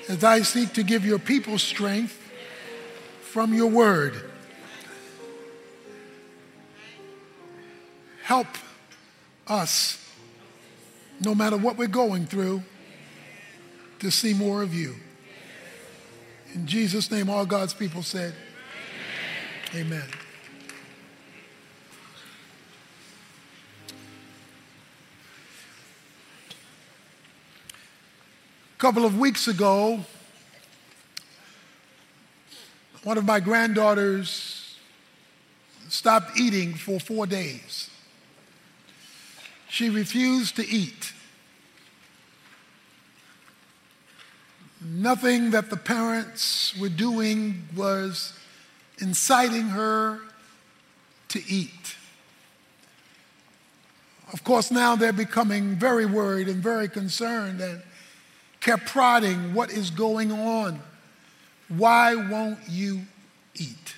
as I seek to give your people strength from your word. Help us, no matter what we're going through, to see more of you. In Jesus' name, all God's people said, amen. A couple of weeks ago, one of my granddaughters stopped eating for 4 days. She refused to eat. Nothing that the parents were doing was inciting her to eat. Of course, now they're becoming very worried and very concerned and kept prodding, what is going on? Why won't you eat?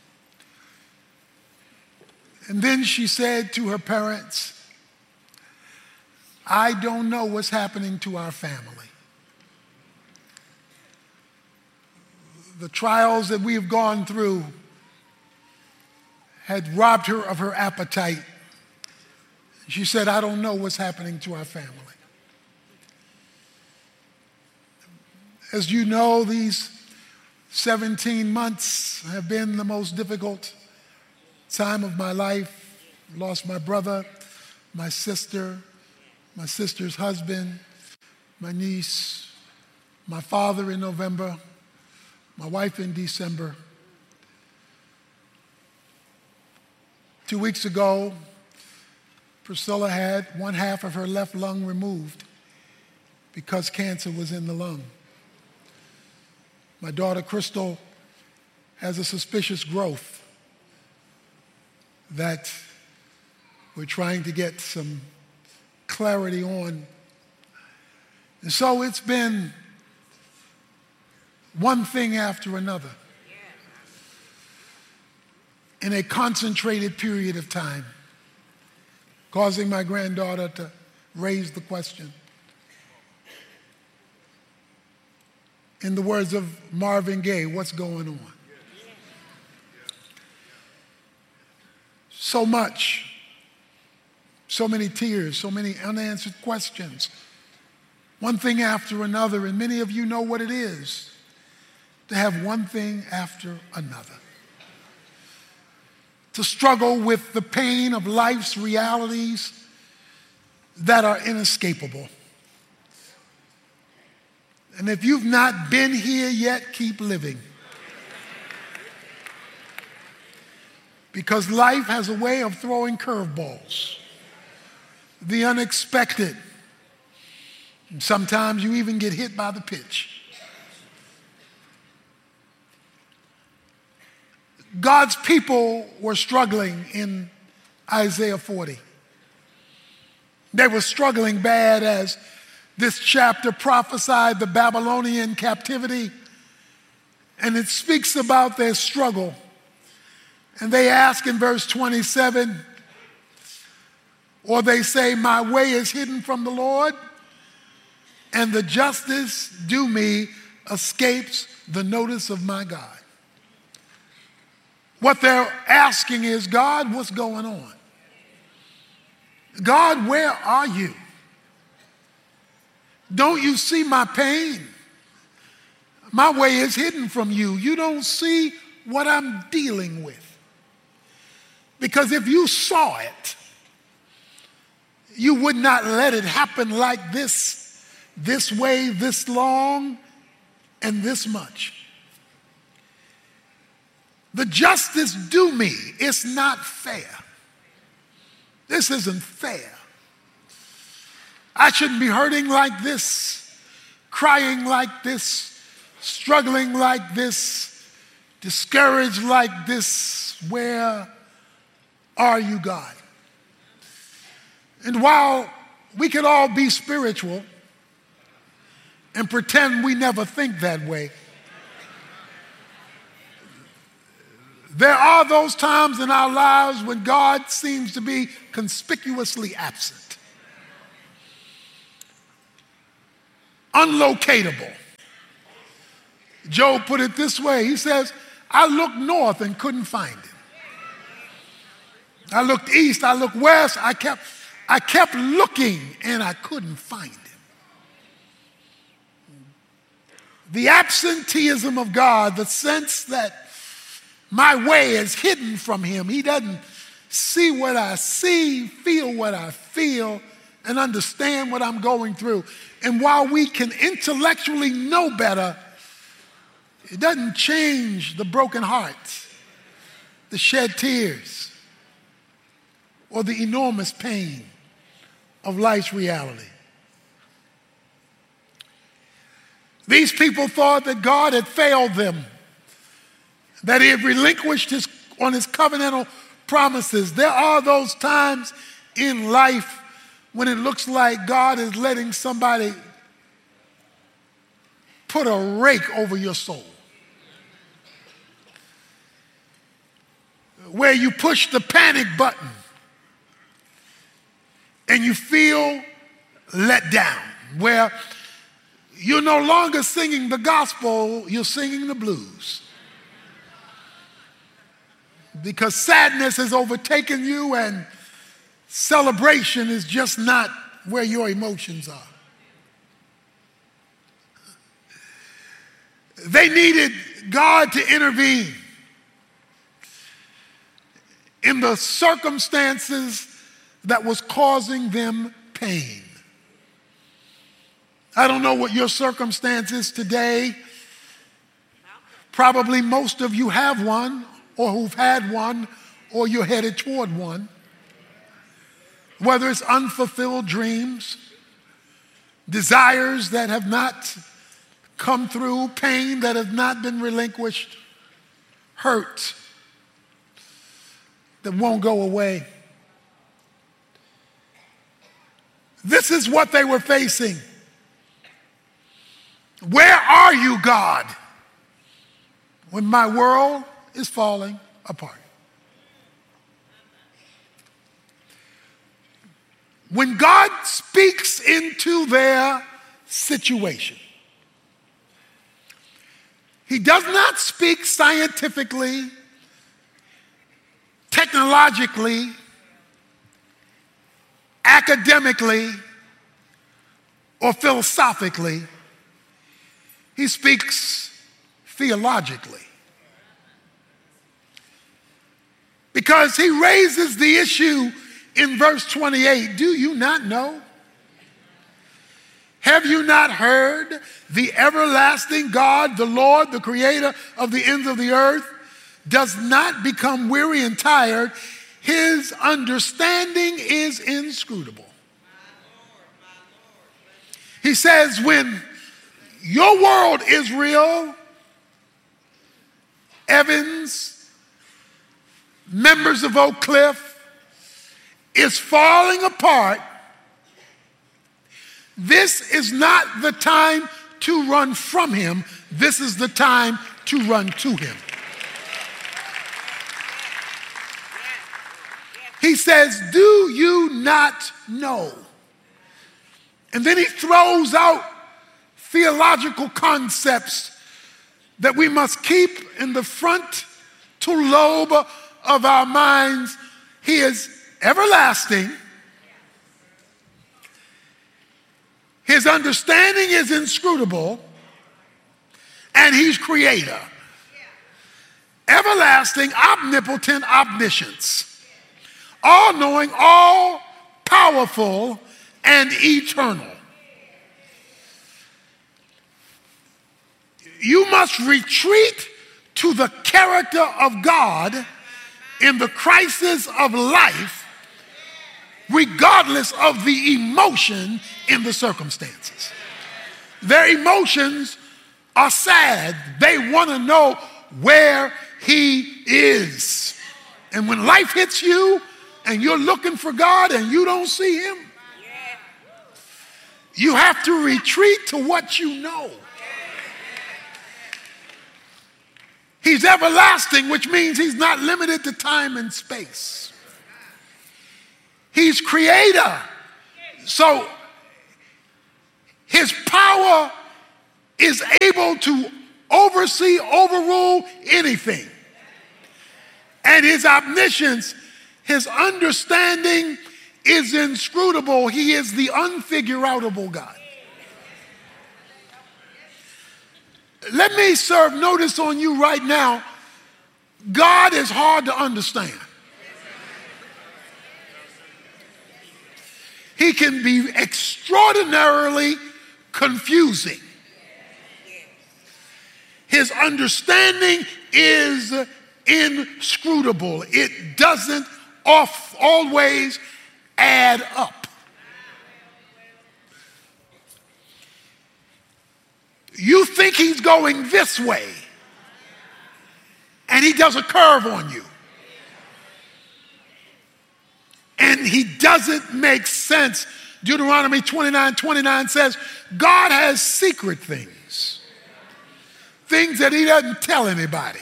And then she said to her parents, I don't know what's happening to our family. The trials that we have gone through had robbed her of her appetite. She said, I don't know what's happening to our family. As you know, these 17 months have been the most difficult time of my life. I lost my brother, my sister's husband, my niece, my father in November, my wife in December. 2 weeks ago, Priscilla had one half of her left lung removed because cancer was in the lung. My daughter, Crystal, has a suspicious growth that we're trying to get some clarity on. And so it's been one thing after another in a concentrated period of time, causing my granddaughter to raise the question. In the words of Marvin Gaye, what's going on? So much, so many tears, so many unanswered questions, one thing after another, and many of you know what it is to have one thing after another. To struggle with the pain of life's realities that are inescapable. And if you've not been here yet, keep living. Because life has a way of throwing curveballs, the unexpected. And sometimes you even get hit by the pitch. God's people were struggling in Isaiah 40. They were struggling bad as this chapter prophesied the Babylonian captivity, and it speaks about their struggle. And they ask in verse 27, or they say, my way is hidden from the Lord, and the justice due me escapes the notice of my God. What they're asking is, God, what's going on? God, where are you? Don't you see my pain? My way is hidden from you. You don't see what I'm dealing with. Because if you saw it, you would not let it happen like this way, this long, and this much. The justice due me is not fair. This isn't fair. I shouldn't be hurting like this, crying like this, struggling like this, discouraged like this. Where are you, God? And while we could all be spiritual and pretend we never think that way, there are those times in our lives when God seems to be conspicuously absent, unlocatable, Job put it this way. He says, I looked north and couldn't find him. I looked east, I looked west, I kept looking and I couldn't find him. The absenteeism of God, the sense that my way is hidden from him. He doesn't see what I see, feel what I feel, and understand what I'm going through. And while we can intellectually know better, it doesn't change the broken heart, the shed tears, or the enormous pain of life's reality. These people thought that God had failed them, that he had relinquished his covenantal promises. There are those times in life when it looks like God is letting somebody put a rake over your soul, where you push the panic button and you feel let down, where you're no longer singing the gospel, you're singing the blues. Because sadness has overtaken you and celebration is just not where your emotions are. They needed God to intervene in the circumstances that was causing them pain. I don't know what your circumstance is today. Probably most of you have one, or who've had one, or you're headed toward one. Whether it's unfulfilled dreams, desires that have not come through, pain that has not been relinquished, hurt that won't go away. This is what they were facing. Where are you, God, when my world is falling apart? When God speaks into their situation, he does not speak scientifically, technologically, academically, or philosophically. He speaks theologically. Because he raises the issue in verse 28. Do you not know? Have you not heard? The everlasting God, the Lord, the creator of the ends of the earth, does not become weary and tired. His understanding is inscrutable. He says, when your world, Israel, Evans, members of Oak Cliff, is falling apart, this is not the time to run from him. This is the time to run to him. He says, do you not know? And then he throws out theological concepts that we must keep in the frontal lobe of our minds. He is everlasting. His understanding is inscrutable, and he's creator. Everlasting, omnipotent, omniscience. All-knowing, all-powerful, and eternal. You must retreat to the character of God in the crisis of life, regardless of the emotion in the circumstances. Their emotions are sad. They want to know where he is. And when life hits you and you're looking for God and you don't see him, you have to retreat to what you know. He's everlasting, which means he's not limited to time and space. He's creator. So his power is able to oversee, overrule anything. And his omniscience, his understanding is inscrutable. He is the unfigure-outable God. Let me serve notice on you right now. God is hard to understand. He can be extraordinarily confusing. His understanding is inscrutable. It doesn't always add up. You think he's going this way, and he does a curve on you. And he doesn't make sense. Deuteronomy 29:29 says, God has secret things, things that he doesn't tell anybody,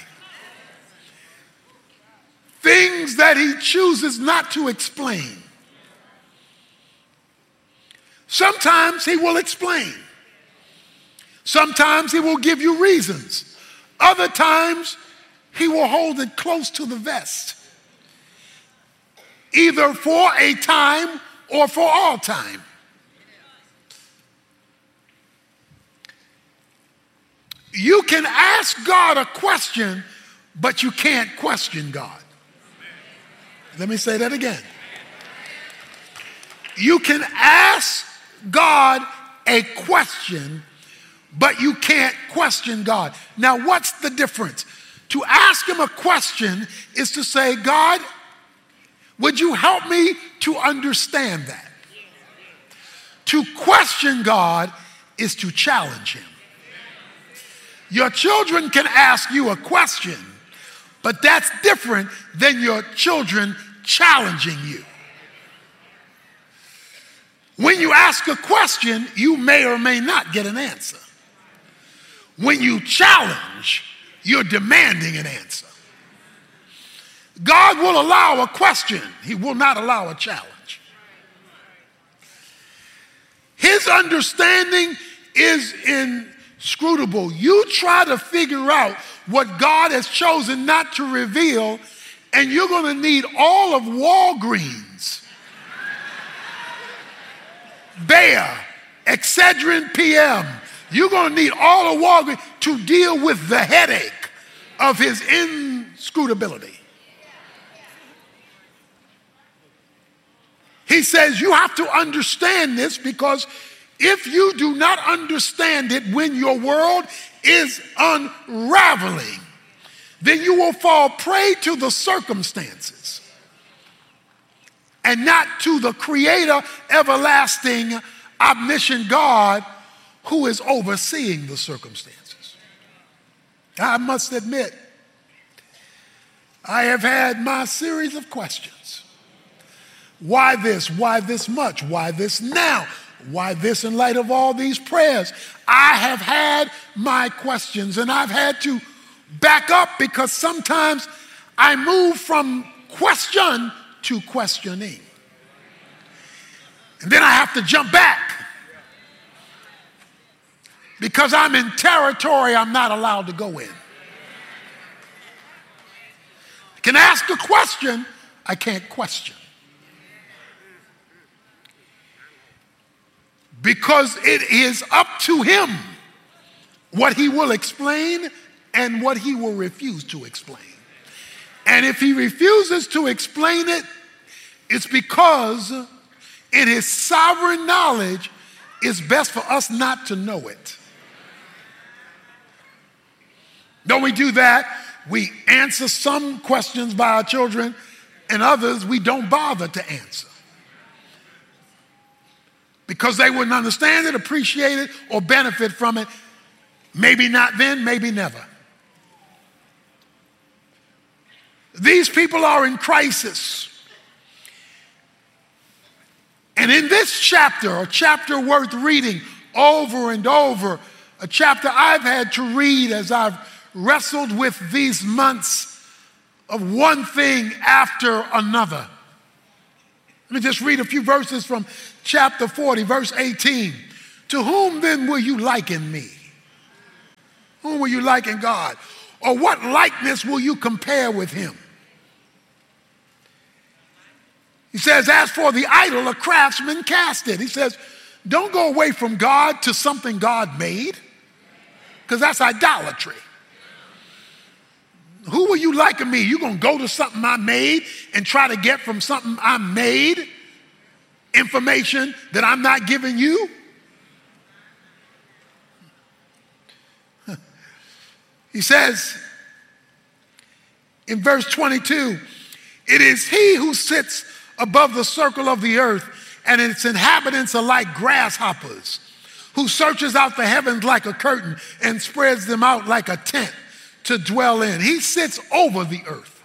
things that he chooses not to explain. Sometimes he will explain. Sometimes he will give you reasons. Other times he will hold it close to the vest, either for a time or for all time. You can ask God a question, but you can't question God. Let me say that again. You can ask God a question, but you can't question God. Now, what's the difference? To ask him a question is to say, God, would you help me to understand that? To question God is to challenge him. Your children can ask you a question, but that's different than your children challenging you. When you ask a question, you may or may not get an answer. When you challenge, you're demanding an answer. God will allow a question. He will not allow a challenge. His understanding is inscrutable. You try to figure out what God has chosen not to reveal, and you're going to need all of Walgreens, Bayer, Excedrin PM. You're going to need all of Walgreens to deal with the headache of his inscrutability. He says you have to understand this, because if you do not understand it when your world is unraveling, then you will fall prey to the circumstances and not to the creator, everlasting, omniscient God who is overseeing the circumstances. I must admit, I have had my series of questions. Why this? Why this much? Why this now? Why this in light of all these prayers? I have had my questions, and I've had to back up, because sometimes I move from question to questioning. And then I have to jump back, because I'm in territory I'm not allowed to go in. I can ask a question, I can't question. Because it is up to him what he will explain and what he will refuse to explain. And if he refuses to explain it, it's because in his sovereign knowledge, it's best for us not to know it. Don't we do that? We answer some questions by our children, and others we don't bother to answer, because they wouldn't understand it, appreciate it, or benefit from it. Maybe not then, maybe never. These people are in crisis. And in this chapter, a chapter worth reading over and over, a chapter I've had to read as I've wrestled with these months of one thing after another. Let me just read a few verses from chapter 40, verse 18. To whom then will you liken me? Whom will you liken God? Or what likeness will you compare with him? He says, as for the idol, a craftsman cast it. He says, don't go away from God to something God made, because that's idolatry. Who will you liken me? You gonna go to something I made and try to get from something I made information that I'm not giving you? He says in verse 22, it is he who sits above the circle of the earth, and its inhabitants are like grasshoppers, who searches out the heavens like a curtain and spreads them out like a tent to dwell in. He sits over the earth.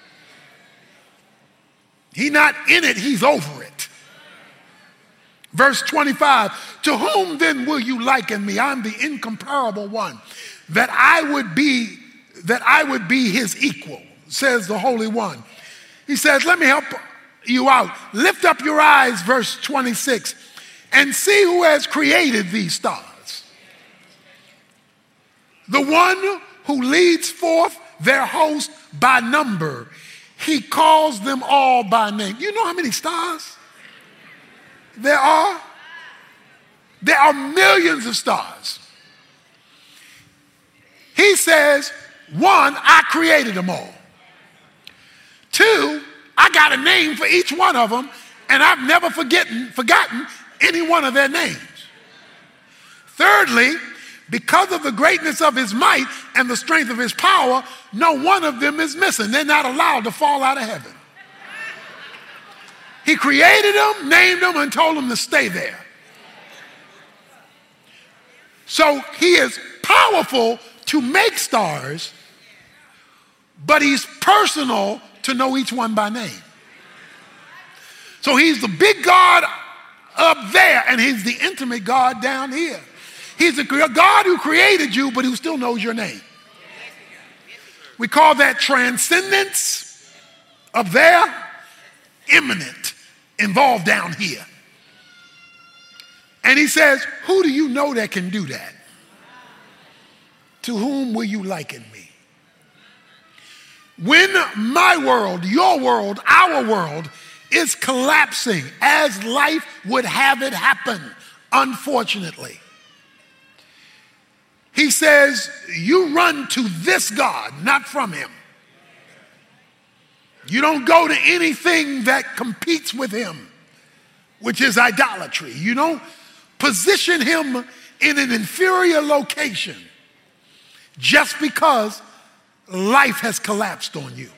He's not in it, he's over it. Verse 25, to whom then will you liken me? I'm the incomparable one, that I would be his equal, says the Holy One. He says, let me help you out. Lift up your eyes, verse 26, and see who has created these stars. The one who leads forth their host by number. He calls them all by name. You know how many stars there are? There are millions of stars. He says, one, I created them all. Two, I got a name for each one of them, and I've never forgotten any one of their names. Thirdly, because of the greatness of his might and the strength of his power, no one of them is missing. They're not allowed to fall out of heaven. He created them, named them, and told them to stay there. So he is powerful to make stars, but he's personal to know each one by name. So he's the big God up there, and he's the intimate God down here. He's the God who created you, but who still knows your name. We call that transcendence up there, immanent, involved down here. And he says, who do you know that can do that? To whom will you liken me? When my world, your world, our world is collapsing as life would have it happen, unfortunately, he says, you run to this God, not from him. You don't go to anything that competes with him, which is idolatry. You don't position him in an inferior location just because life has collapsed on you.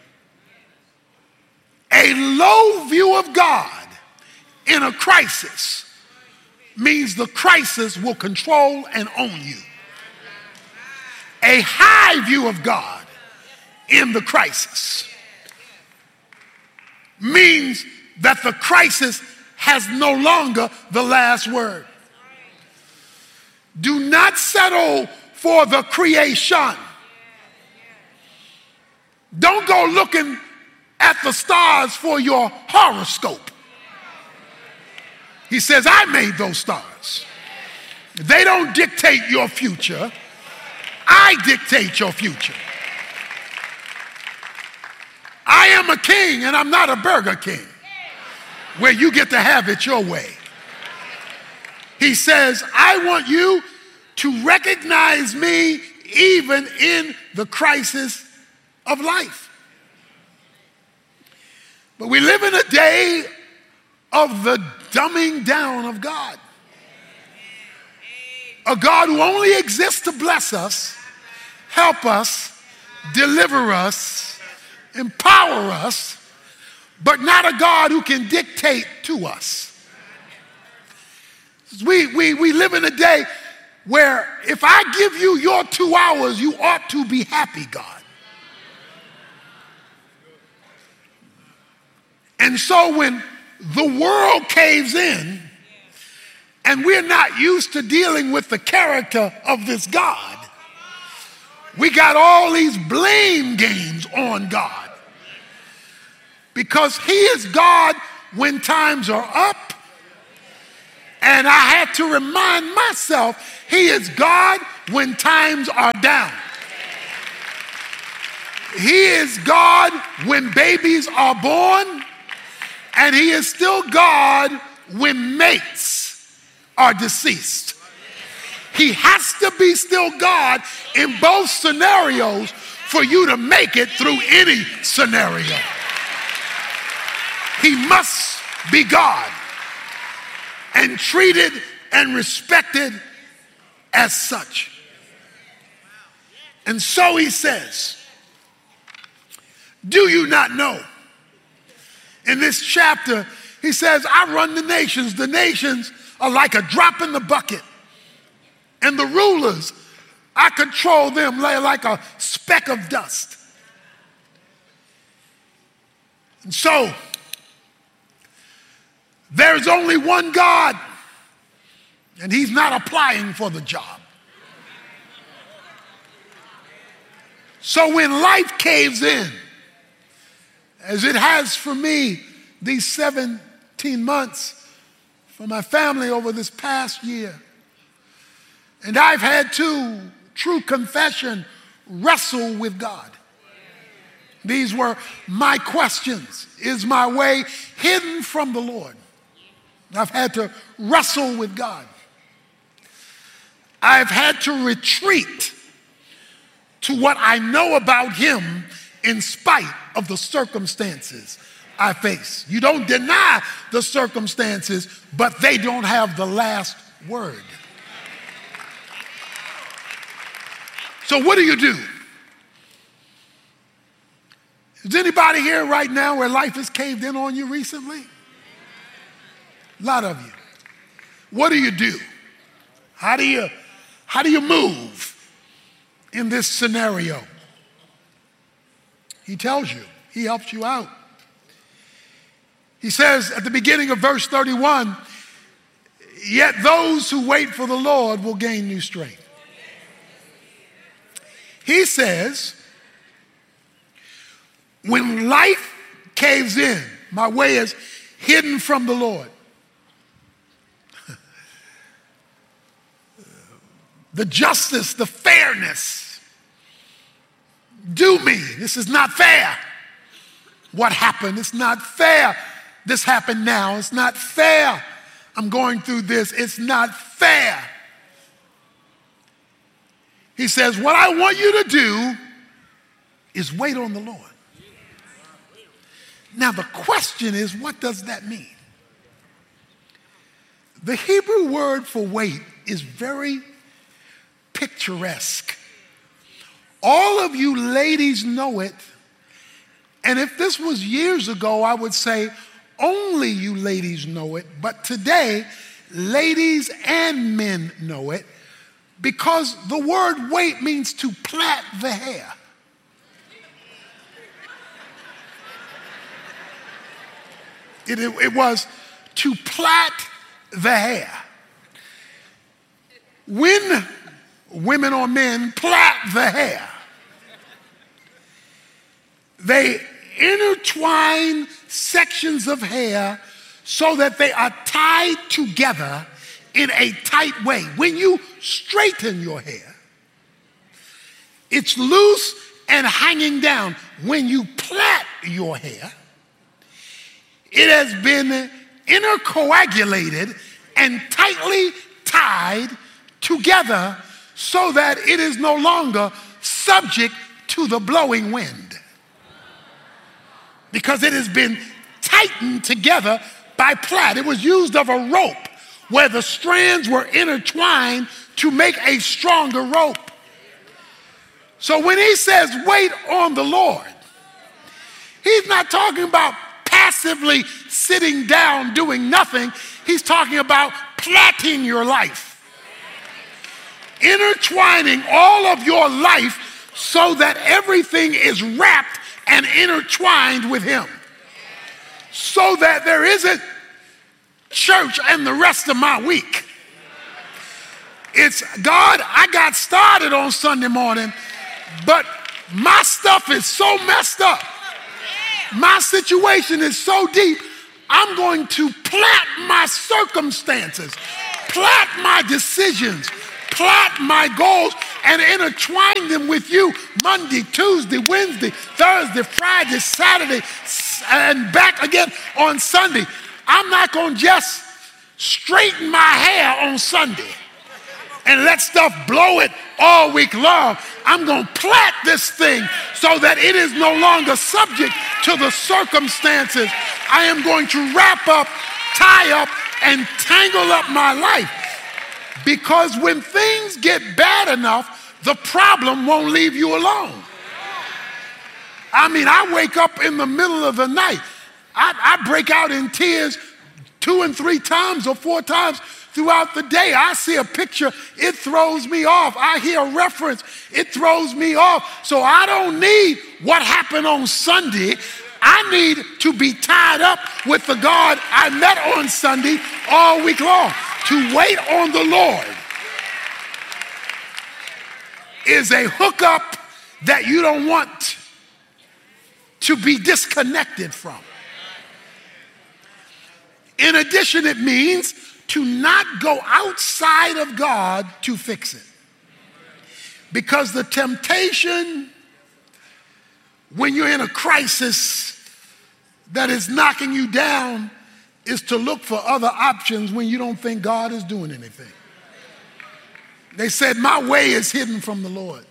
A low view of God in a crisis means the crisis will control and own you. A high view of God in the crisis means that the crisis has no longer the last word. Do not settle for the creation. Don't go looking at the stars for your horoscope. He says, I made those stars. They don't dictate your future. I dictate your future. I am a king, and I'm not a Burger King where you get to have it your way. He says, I want you to recognize me even in the crisis of life. But we live in a day of the dumbing down of God. A God who only exists to bless us, help us, deliver us, empower us, but not a God who can dictate to us. We live in a day where if I give you your 2 hours, you ought to be happy, God. And so when the world caves in, and we're not used to dealing with the character of this God, we got all these blame games on God. Because he is God when times are up, And I had to remind myself, he is God when times are down. He is God when babies are born, and he is still God when mates are deceased. He has to be still God in both scenarios for you to make it through any scenario. He must be God and treated and respected as such. And so he says, do you not know? In this chapter, he says, I run the nations. The nations are like a drop in the bucket. And the rulers, I control them like a speck of dust. And so, there's only one God, and he's not applying for the job. So when life caves in, as it has for me these 17 months, for my family over this past year, and I've had to, true confession, wrestle with God. These were my questions. Is my way hidden from the Lord? I've had to wrestle with God. I've had to retreat to what I know about him in spite of the circumstances I face. You don't deny the circumstances, but they don't have the last word. So what do you do? Is anybody here right now where life has caved in on you recently? A lot of you. What do you do? How do you move in this scenario? He tells you. He helps you out. He says at the beginning of verse 31, yet those who wait for the Lord will gain new strength. He says, when life caves in, my way is hidden from the Lord. The justice, the fairness, do me. This is not fair. What happened? It's not fair. This happened now. It's not fair. I'm going through this. It's not fair. He says, what I want you to do is wait on the Lord. Now the question is, what does that mean? The Hebrew word for wait is very picturesque. All of you ladies know it. And if this was years ago, I would say only you ladies know it. But today, ladies and men know it because the word wait means to plait the hair. It was to plait the hair. When women or men plait the hair, they intertwine sections of hair so that they are tied together in a tight way. When you straighten your hair, it's loose and hanging down. When you plait your hair, it has been intercoagulated and tightly tied together so that it is no longer subject to the blowing wind. Because it has been tightened together by plait. It was used of a rope where the strands were intertwined to make a stronger rope. So when he says wait on the Lord, he's not talking about passively sitting down doing nothing. He's talking about plaiting your life. Intertwining all of your life so that everything is wrapped and intertwined with him. So that there isn't church and the rest of my week. It's, God, I got started on Sunday morning, but my stuff is so messed up. My situation is so deep, I'm going to plot my circumstances, plot my decisions, plot my goals, and intertwine them with you Monday, Tuesday, Wednesday, Thursday, Friday, Saturday, and back again on Sunday. I'm not going to just straighten my hair on Sunday and let stuff blow it all week long. I'm going to plait this thing so that it is no longer subject to the circumstances. I am going to wrap up, tie up, and tangle up my life. Because when things get bad enough, the problem won't leave you alone. I mean, I wake up in the middle of the night. I break out in tears 2 and 3 times or 4 times throughout the day. I see a picture, it throws me off. I hear a reference, it throws me off. So I don't need what happened on Sunday. I need to be tied up with the God I met on Sunday all week long. To wait on the Lord is a hookup that you don't want to be disconnected from. In addition, it means to not go outside of God to fix it. Because the temptation when you're in a crisis that is knocking you down is to look for other options when you don't think God is doing anything. They said, my way is hidden from the Lord.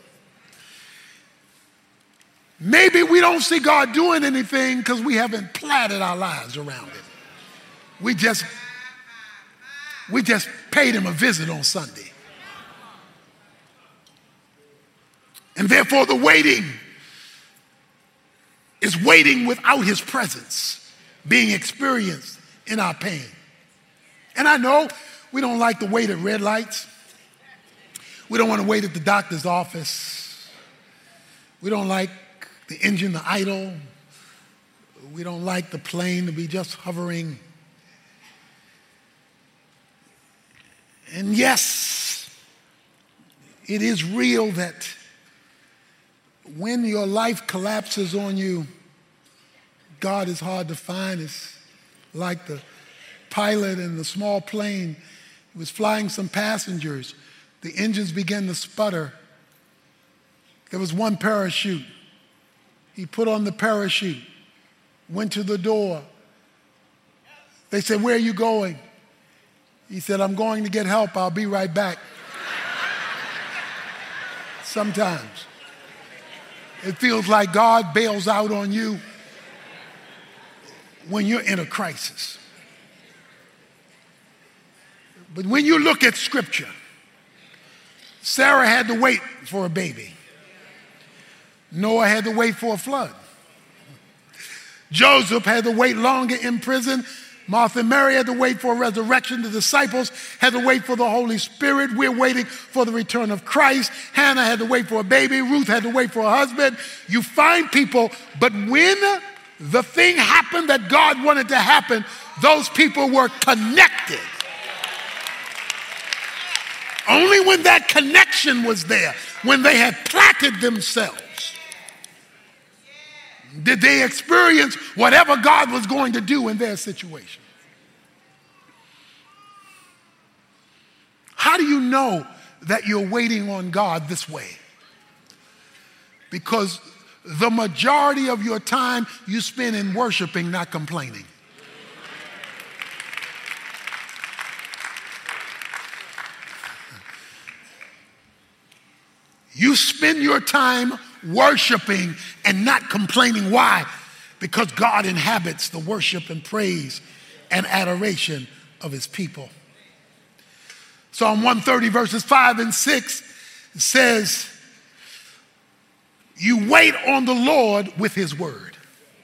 Maybe we don't see God doing anything because we haven't plotted our lives around it. We just paid him a visit on Sunday. And therefore the waiting is waiting without his presence being experienced in our pain. And I know we don't like to wait at red lights. We don't want to wait at the doctor's office. We don't like the engine to idle. We don't like the plane to be just hovering. And yes, it is real that when your life collapses on you, God is hard to find. It's like the pilot in the small plane who was flying some passengers. The engines began to sputter. There was one parachute. He put on the parachute, went to the door. They said, where are you going? He said, I'm going to get help. I'll be right back. Sometimes it feels like God bails out on you when you're in a crisis. But when you look at Scripture, Sarah had to wait for a baby. Noah had to wait for a flood. Joseph had to wait longer in prison. Martha and Mary had to wait for a resurrection. The disciples had to wait for the Holy Spirit. We're waiting for the return of Christ. Hannah had to wait for a baby. Ruth had to wait for a husband. You find people, but when the thing happened that God wanted to happen, those people were connected. Only when that connection was there, when they had planted themselves, did they experience whatever God was going to do in their situation. How do you know that you're waiting on God this way? Because the majority of your time you spend in worshiping, not complaining. You spend your time worshiping and not complaining. Why? Because God inhabits the worship and praise and adoration of his people. Psalm 130 verses 5 and 6 says, you wait on the Lord with his word.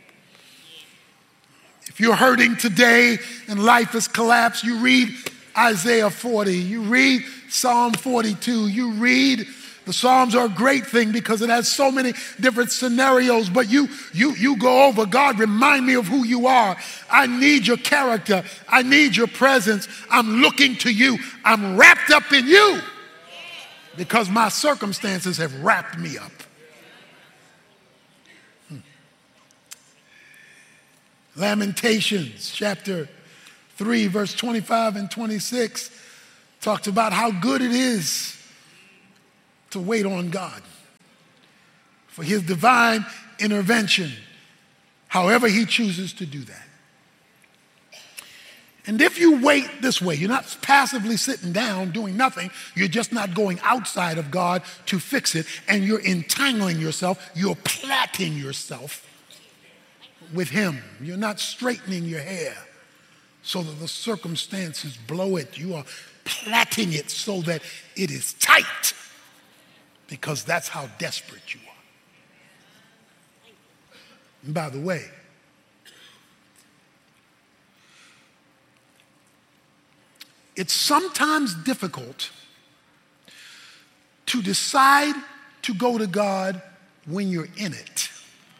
If you're hurting today and life has collapsed, you read Isaiah 40, you read Psalm 42, you read. The Psalms are a great thing because it has so many different scenarios, but you go over, God, remind me of who you are. I need your character. I need your presence. I'm looking to you. I'm wrapped up in you because my circumstances have wrapped me up. Lamentations chapter 3, verse 25 and 26 talks about how good it is to wait on God for his divine intervention, however he chooses to do that. And if you wait this way, you're not passively sitting down doing nothing, you're just not going outside of God to fix it, and you're entangling yourself, you're plaiting yourself with him. You're not straightening your hair so that the circumstances blow it. You are plaiting it so that it is tight, because that's how desperate you are. And by the way, it's sometimes difficult to decide to go to God when you're in it.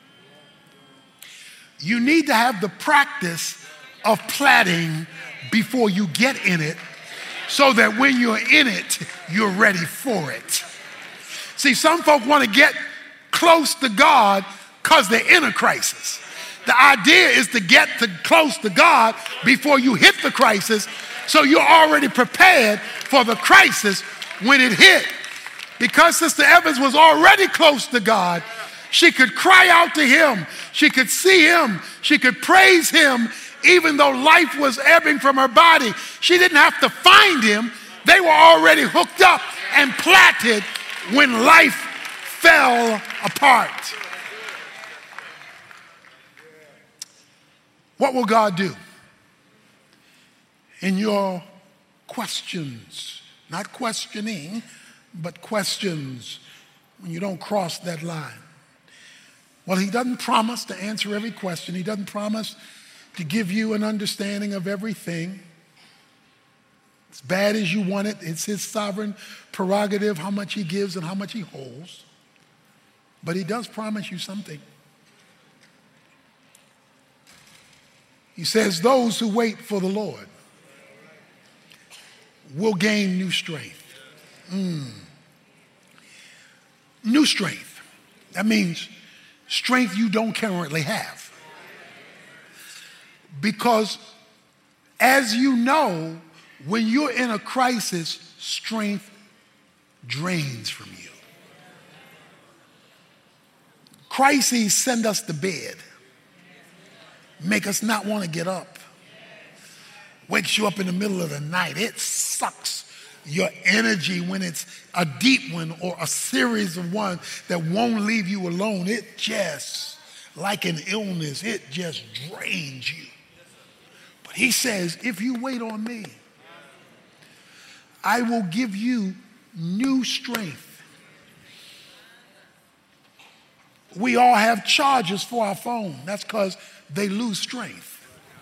You need to have the practice of plaiting before you get in it, so that when you're in it, you're ready for it. See, some folk want to get close to God because they're in a crisis. The idea is to get close to God before you hit the crisis, so you're already prepared for the crisis when it hit. Because Sister Evans was already close to God, she could cry out to him, she could see him, she could praise him, even though life was ebbing from her body. She didn't have to find him. They were already hooked up and plaited when life fell apart. What will God do in your questions? Not questioning, but questions when you don't cross that line. Well, he doesn't promise to answer every question. He doesn't promise to give you an understanding of everything. As bad as you want it, it's his sovereign prerogative how much he gives and how much he holds. But he does promise you something. He says, those who wait for the Lord will gain new strength. New strength. That means strength you don't currently have. Because as you know, when you're in a crisis, strength drains from you. Crises send us to bed, make us not want to get up, wakes you up in the middle of the night. It sucks your energy when it's a deep one or a series of ones that won't leave you alone. It just, like an illness, it just drains you. But he says, if you wait on me, I will give you new strength. We all have chargers for our phone. That's because they lose strength.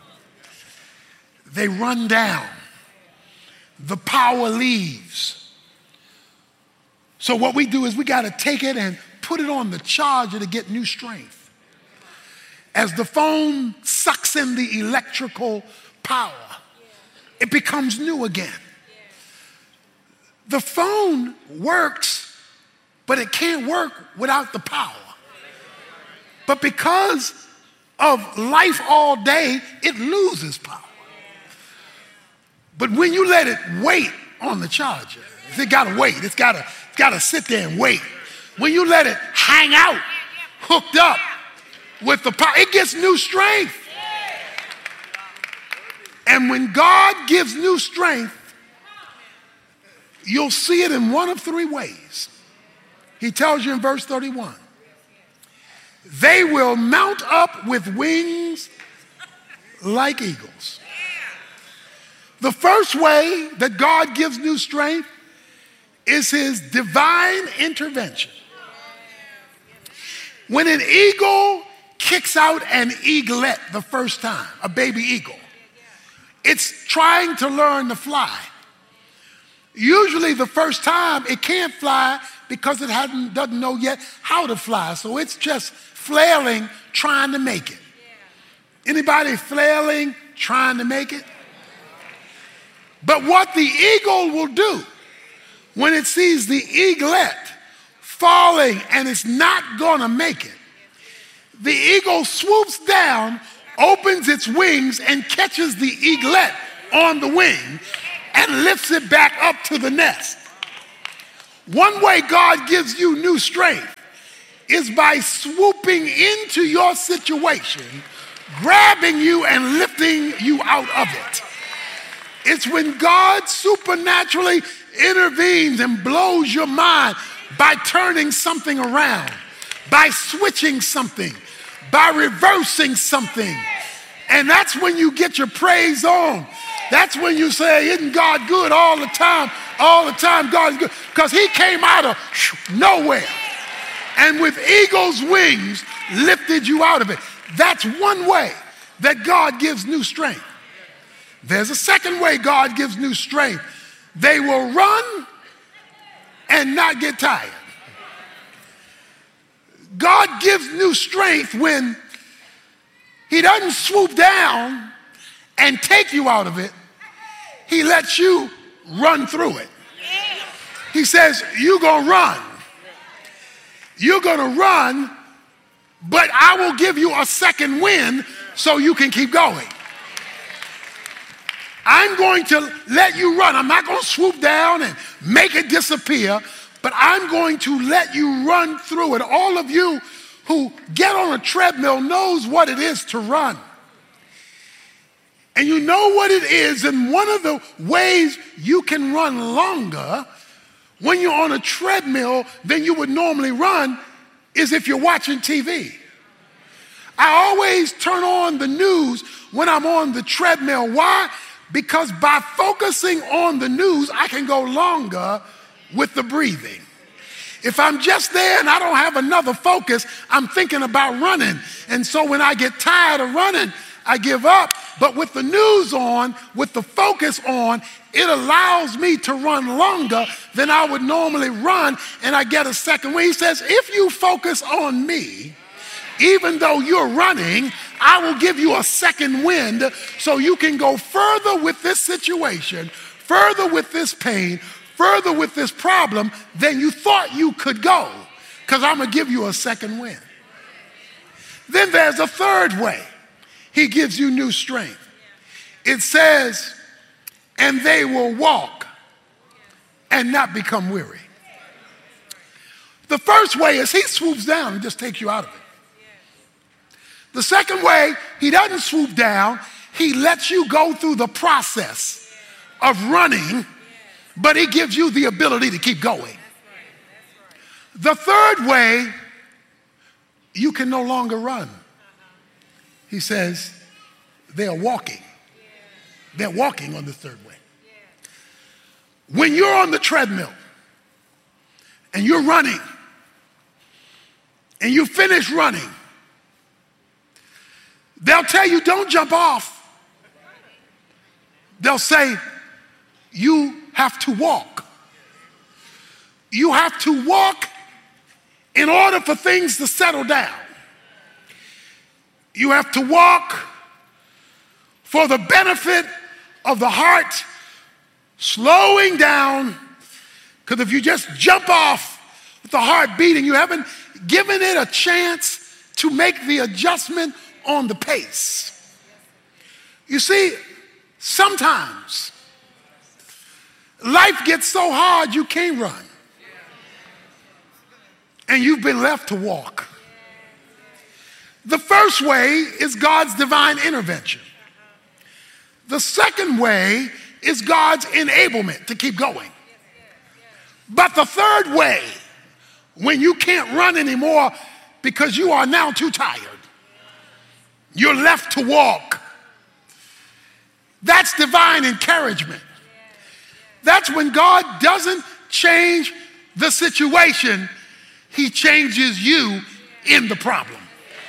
They run down. The power leaves. So what we do is we got to take it and put it on the charger to get new strength. As the phone sucks in the electrical power, it becomes new again. The phone works, but it can't work without the power. But because of life all day, it loses power. But when you let it wait on the charger, it got to wait. It's got to sit there and wait. When you let it hang out, hooked up with the power, it gets new strength. And when God gives new strength, you'll see it in one of three ways. He tells you in verse 31, they will mount up with wings like eagles. The first way that God gives new strength is his divine intervention. When an eagle kicks out an eaglet the first time, a baby eagle, it's trying to learn to fly. Usually the first time it can't fly because it doesn't know yet how to fly. So it's just flailing, trying to make it. Anybody flailing, trying to make it? But what the eagle will do when it sees the eaglet falling and it's not going to make it, the eagle swoops down opens its wings and catches the eaglet on the wing and lifts it back up to the nest. One way God gives you new strength is by swooping into your situation, grabbing you and lifting you out of it. It's when God supernaturally intervenes and blows your mind by turning something around, by switching something, by reversing something. And that's when you get your praise on. That's when you say, isn't God good all the time? All the time God is good. Because he came out of nowhere and with eagle's wings lifted you out of it. That's one way that God gives new strength. There's a second way God gives new strength. They will run and not get tired. God gives new strength when he doesn't swoop down and take you out of it. He lets you run through it. He says, you're going to run. You're going to run, but I will give you a second wind so you can keep going. I'm going to let you run. I'm not going to swoop down and make it disappear, but I'm going to let you run through it. All of you who get on a treadmill knows what it is to run. And you know what it is, and one of the ways you can run longer when you're on a treadmill than you would normally run is if you're watching TV. I always turn on the news when I'm on the treadmill. Why? Because by focusing on the news, I can go longer with the breathing. If I'm just there and I don't have another focus, I'm thinking about running. And so when I get tired of running, I give up. But with the news on, with the focus on, it allows me to run longer than I would normally run, and I get a second wind. He says, if you focus on me, even though you're running, I will give you a second wind so you can go further with this situation, further with this pain, further with this problem than you thought you could go, because I'm going to give you a second wind. Then there's a third way he gives you new strength. It says, and they will walk and not become weary. The first way is he swoops down and just takes you out of it. The second way, he doesn't swoop down, he lets you go through the process of running, but he gives you the ability to keep going. The third way, you can no longer run. He says, they are walking. They're walking on the third way. When you're on the treadmill and you're running and you finish running, they'll tell you, don't jump off. They'll say, you have to walk. You have to walk in order for things to settle down. You have to walk for the benefit of the heart slowing down, because if you just jump off with the heart beating, you haven't given it a chance to make the adjustment on the pace. You see, sometimes life gets so hard you can't run, and you've been left to walk. The first way is God's divine intervention. The second way is God's enablement to keep going. But the third way, when you can't run anymore because you are now too tired, you're left to walk. That's divine encouragement. That's when God doesn't change the situation, he changes you in the problem.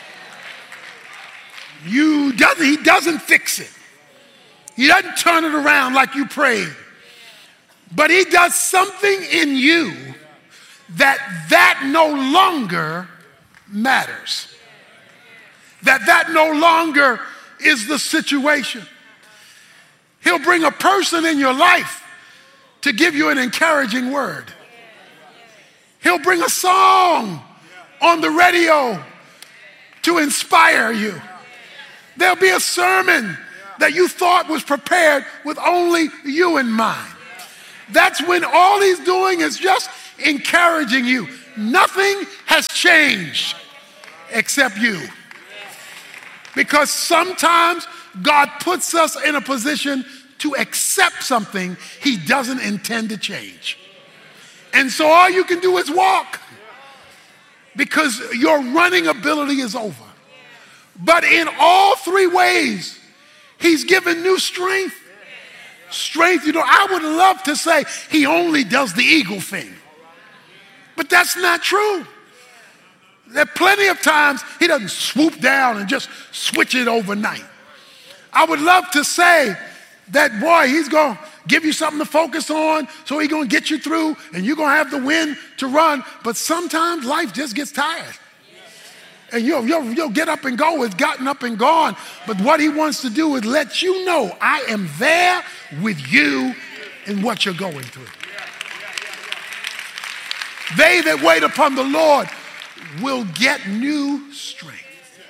He doesn't fix it. He doesn't turn it around like you prayed. But he does something in you that no longer matters. That no longer is the situation. He'll bring a person in your life to give you an encouraging word. He'll bring a song on the radio to inspire you. There'll be a sermon that you thought was prepared with only you in mind. That's when all he's doing is just encouraging you. Nothing has changed except you. Because sometimes God puts us in a position to accept something he doesn't intend to change. And so all you can do is walk, because your running ability is over. But in all three ways, he's given new strength. Strength, I would love to say he only does the eagle thing. But that's not true. There are plenty of times he doesn't swoop down and just switch it overnight. I would love to say that, boy, he's going to give you something to focus on, so he's going to get you through, and you're going to have the wind to run. But sometimes life just gets tired. And you'll get up and go. It's gotten up and gone. But what he wants to do is let you know, I am there with you in what you're going through. They that wait upon the Lord will get new strength.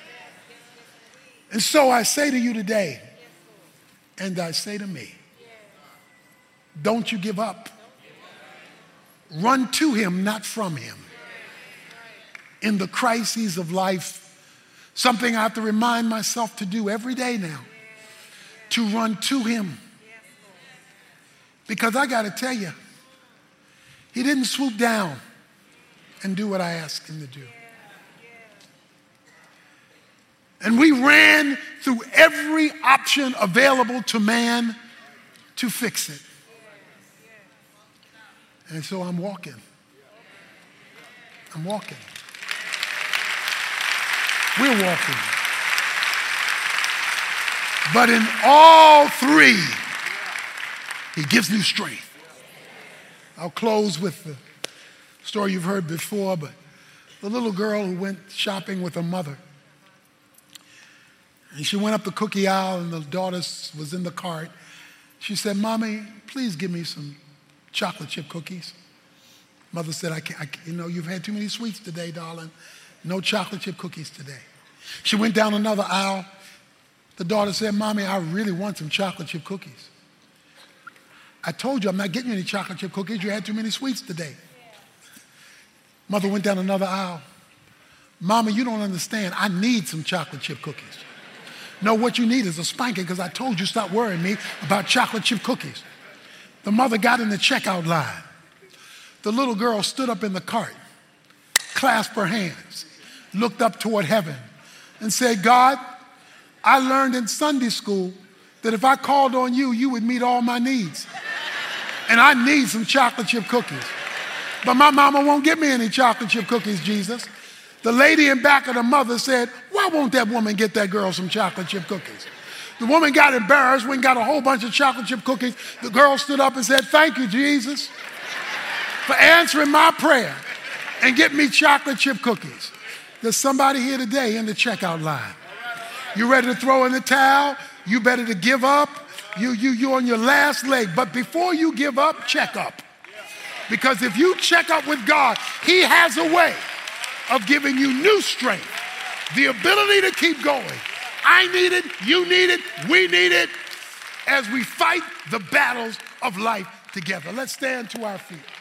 And so I say to you today, and I say to me, don't you give up. Run to him, not from him. In the crises of life, something I have to remind myself to do every day now, to run to him. Because I got to tell you, he didn't swoop down and do what I asked him to do. And we ran through every option available to man to fix it. And so I'm walking. I'm walking. We're walking. But in all three, he gives new strength. I'll close with the story you've heard before, but the little girl who went shopping with her mother. And she went up the cookie aisle, and the daughter was in the cart. She said, "Mommy, please give me some chocolate chip cookies." Mother said, I can't, you've had too many sweets today, darling. No chocolate chip cookies today. She went down another aisle. The daughter said, "Mommy, I really want some chocolate chip cookies." "I told you I'm not getting you any chocolate chip cookies. You had too many sweets today." Mother went down another aisle. "Mama, you don't understand. I need some chocolate chip cookies." "No, what you need is a spanking, because I told you stop worrying me about chocolate chip cookies." The mother got in the checkout line. The little girl stood up in the cart, clasped her hands, looked up toward heaven, and said, "God, I learned in Sunday school that if I called on you, you would meet all my needs. And I need some chocolate chip cookies. But my mama won't give me any chocolate chip cookies, Jesus." The lady in back of the mother said, "Why won't that woman get that girl some chocolate chip cookies?" The woman got embarrassed, went and got a whole bunch of chocolate chip cookies. The girl stood up and said, "Thank you, Jesus, for answering my prayer and getting me chocolate chip cookies." There's somebody here today in the checkout line. You ready to throw in the towel? You better to give up? You're on your last leg. But before you give up, check up. Because if you check up with God, he has a way of giving you new strength, the ability to keep going. I need it, you need it, we need it as we fight the battles of life together. Let's stand to our feet.